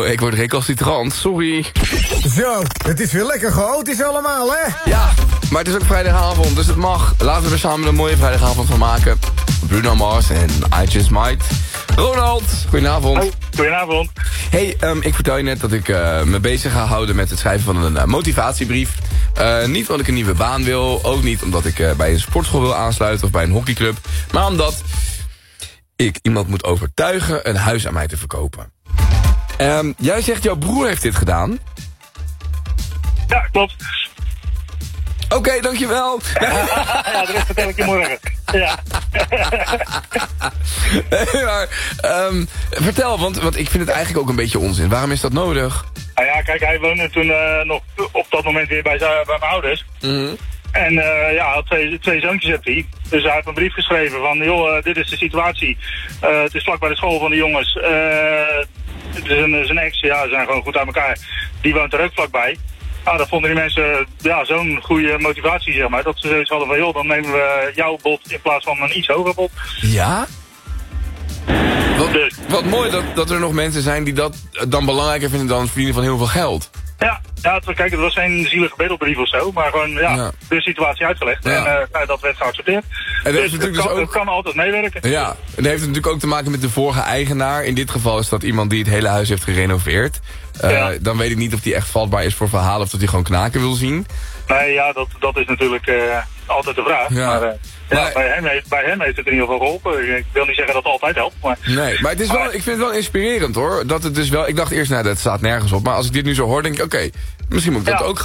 Oh, ik word recalcitrant, sorry. Zo, het is weer lekker chaotisch allemaal, hè? Ja, maar het is ook vrijdagavond, dus het mag. Laten we er samen een mooie vrijdagavond van maken. Bruno Mars en I Just Might. Ronald, goedenavond. Hoi, goedenavond. Hey, ik vertel je net dat ik me bezig ga houden met het schrijven van een motivatiebrief. Niet omdat ik een nieuwe baan wil, ook niet omdat ik bij een sportschool wil aansluiten of bij een hockeyclub. Maar omdat ik iemand moet overtuigen een huis aan mij te verkopen. Jij zegt jouw broer heeft dit gedaan. Ja, klopt. Oké, dankjewel. Ja, de rest vertel ik je morgen. Ja. Maar, vertel, want ik vind het eigenlijk ook een beetje onzin. Waarom is dat nodig? Nou ja, kijk, hij woonde toen nog op dat moment weer bij mijn ouders. Mm-hmm. En ja, had twee zoontjes heeft hij. Dus hij heeft een brief geschreven van, joh, dit is de situatie. Het is vlak bij de school van de jongens. Zijn ex, ja, ze zijn gewoon goed aan elkaar. Die woont er ook vlakbij. Nou, dat vonden die mensen ja, zo'n goede motivatie, zeg maar. Dat ze zoiets hadden van, joh, dan nemen we jouw bod in plaats van een iets hoger bod. Ja? Wat mooi dat er nog mensen zijn die dat dan belangrijker vinden dan het verdienen van heel veel geld. Ja, kijk, het was geen zielige beddelbrief of zo, maar gewoon ja. De situatie uitgelegd. Ja. En dat werd geaccepteerd. En Dus het kan altijd meewerken. Ja, en dat heeft natuurlijk ook te maken met de vorige eigenaar. In dit geval is dat iemand die het hele huis heeft gerenoveerd. Dan weet ik niet of die echt vatbaar is voor verhalen of dat hij gewoon knaken wil zien. Nee, ja, dat is natuurlijk altijd de vraag. Ja. Maar bij hem heeft het in ieder geval geholpen. Ik wil niet zeggen dat het altijd helpt. Maar... Nee, maar het is wel, ik vind het wel inspirerend hoor. Dat het dus wel, ik dacht eerst, nou dat staat nergens op. Maar als ik dit nu zo hoor, denk ik, oké, misschien moet ik dat ook